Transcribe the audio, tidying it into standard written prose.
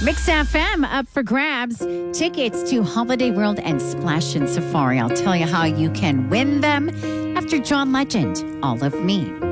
Mix FM up for grabs. Tickets to Holiday World and Splash and Safari. I'll tell you how you can win them after John Legend, All of Me.